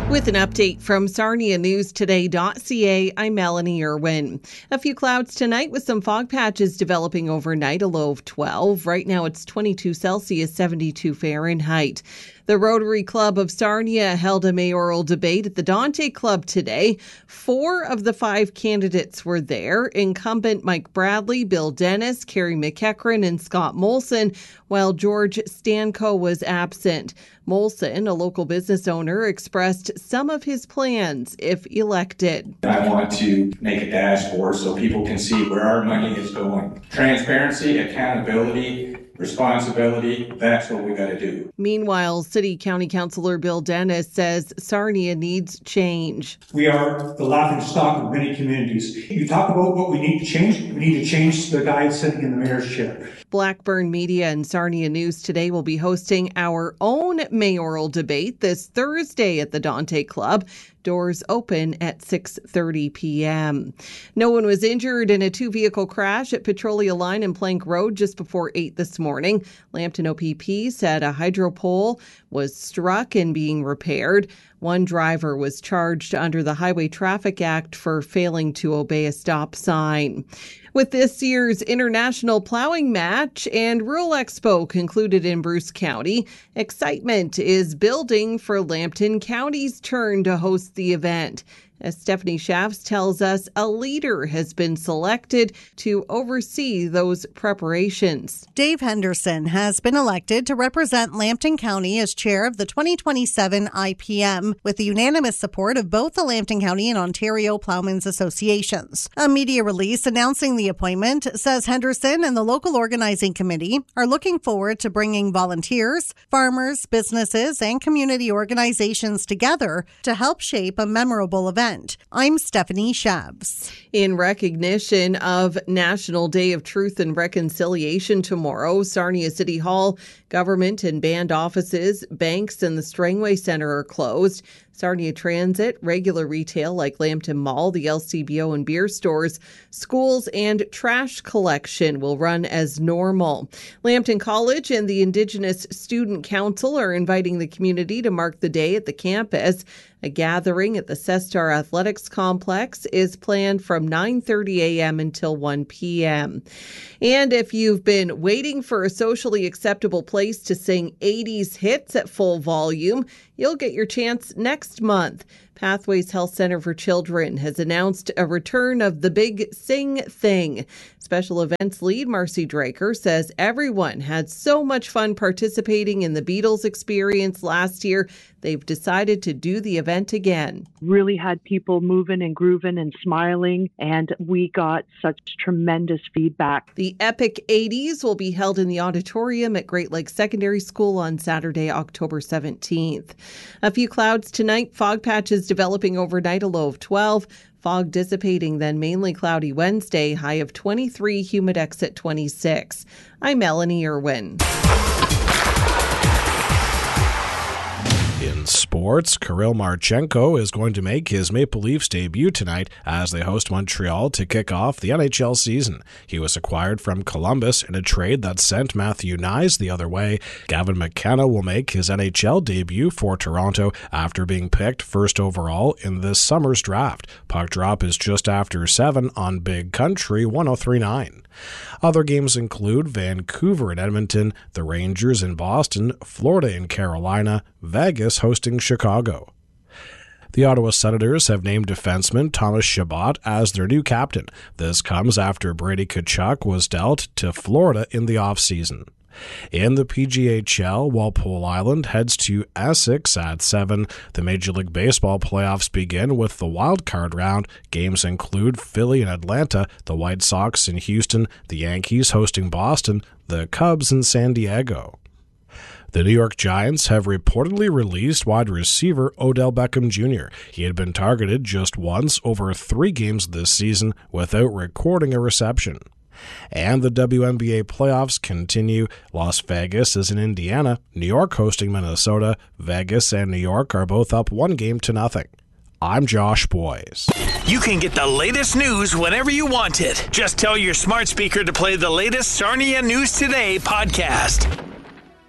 With an update from SarniaNewsToday.ca, I'm Melanie Irwin. A few clouds tonight with some fog patches developing overnight, a low of 12. Right now it's 22 Celsius, 72 Fahrenheit. The Rotary Club of Sarnia held a mayoral debate at the Dante Club today. 4 of the 5 candidates were there. Incumbent Mike Bradley, Bill Dennis, Carrie McEachran, and Scott Molson, while George Stanko was absent. Molson, a local business owner, expressed some of his plans if elected. I want to make a dashboard so people can see where our money is going. Transparency, accountability, responsibility, that's what we got to do. Meanwhile, City County Councillor Bill Dennis says Sarnia needs change. We are the laughing stock of many communities. You talk about what we need to change. We need to change the guy sitting in the mayor's chair. Blackburn Media and Sarnia News Today will be hosting our own mayoral debate this Thursday at the Dante Club. Doors open at 6:30 p.m. No one was injured in a 2-vehicle crash at Petrolia Line and Plank Road just before 8 this morning. Lambton OPP said a hydro pole was struck and being repaired. One driver was charged under the Highway Traffic Act for failing to obey a stop sign. With this year's International Plowing Match and Rural Expo concluded in Bruce County, excitement is building for Lambton County's turn to host the event. As Stephanie Schaffs tells us, a leader has been selected to oversee those preparations. Dave Henderson has been elected to represent Lambton County as chair of the 2027 IPM, with the unanimous support of both the Lambton County and Ontario Plowmen's Associations. A media release announcing the appointment says Henderson and the local organizing committee are looking forward to bringing volunteers, farmers, businesses, and community organizations together to help shape a memorable event. I'm Stephanie Schabbs. In recognition of National Day of Truth and Reconciliation tomorrow, Sarnia City Hall, government and band offices, banks, and the Strangway Center are closed. Sarnia Transit, regular retail like Lambton Mall, the LCBO and beer stores, schools, and trash collection will run as normal. Lambton College and the Indigenous Student Council are inviting the community to mark the day at the campus. A gathering at the Cestar Athletics Complex is planned from 9:30 a.m. until 1 p.m. And if you've been waiting for a socially acceptable place to sing 80s hits at full volume, you'll get your chance next month. Pathways Health Center for Children has announced a return of the Big Sing Thing. Special events lead Marcy Draker says everyone had so much fun participating in the Beatles experience last year, they've decided to do the event again. Really had people moving and grooving and smiling, and we got such tremendous feedback. The Epic 80s will be held in the auditorium at Great Lakes Secondary School on Saturday, October 17th. A few clouds tonight, fog patches developing overnight, a low of 12. Fog dissipating, then mainly cloudy Wednesday, high of 23, humidex at 26. I'm Melanie Irwin. In sports, Kirill Marchenko is going to make his Maple Leafs debut tonight as they host Montreal to kick off the NHL season. He was acquired from Columbus in a trade that sent Matthew Knies the other way. Gavin McKenna will make his NHL debut for Toronto after being picked first overall in this summer's draft. Puck drop is just after 7 on Big Country 103.9. Other games include Vancouver and Edmonton, the Rangers in Boston, Florida and Carolina, Vegas hosting Chicago. The Ottawa Senators have named defenseman Thomas Chabot as their new captain. This comes after Brady Tkachuk was dealt to Florida in the offseason. In the PGHL, Walpole Island heads to Essex at 7. The Major League Baseball playoffs begin with the wild card round. Games include Philly and Atlanta, the White Sox in Houston, the Yankees hosting Boston, the Cubs in San Diego. The New York Giants have reportedly released wide receiver Odell Beckham Jr. He had been targeted just once over 3 games this season without recording a reception. And the WNBA playoffs continue. Las Vegas is in Indiana, New York hosting Minnesota. Vegas and New York are both up 1-0. I'm Josh Boyes. You can get the latest news whenever you want it. Just tell your smart speaker to play the latest Sarnia News Today podcast.